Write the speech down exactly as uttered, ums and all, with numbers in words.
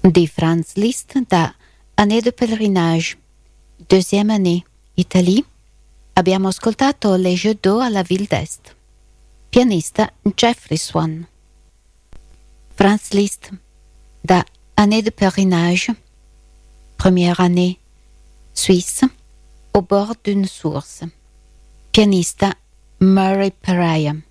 di Franz Liszt da Année de pèlerinage, deuxième année, Italie. Abbiamo ascoltato Les Jeux d'eau à la ville d'Est. Pianista Jeffrey Swan. Franz Liszt da Année de pèlerinage, première année, Suisse, au bord d'une source. Pianista Murray Pariah.